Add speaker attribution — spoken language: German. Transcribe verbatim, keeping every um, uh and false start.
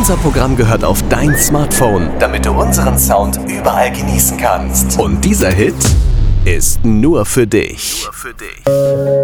Speaker 1: Unser Programm gehört auf dein Smartphone, damit du unseren Sound überall genießen kannst. Und dieser Hit ist nur für dich. Nur für dich.